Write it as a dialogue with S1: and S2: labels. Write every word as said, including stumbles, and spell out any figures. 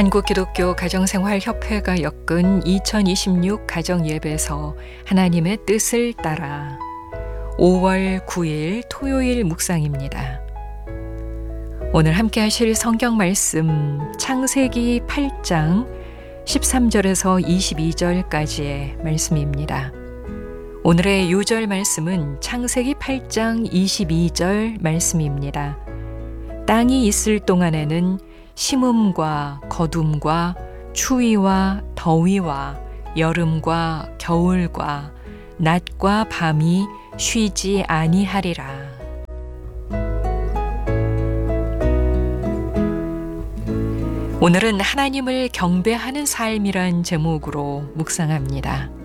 S1: 한국기독교 가정생활협회가 엮은 이천이십육 가정예배서 하나님의 뜻을 따라 오월 구일 토요일 묵상입니다. 오늘 함께 하실 성경 말씀 창세기 팔 장 십삼 절에서 이십이 절까지의 말씀입니다. 오늘의 요절 말씀은 창세기 팔 장 이십이 절 말씀입니다. 땅이 있을 동안에는 심음과 거둠과 추위와 더위와 여름과 겨울과 낮과 밤이 쉬지 아니하리라. 오늘은 하나님을 경배하는 삶이란 제목으로 묵상합니다.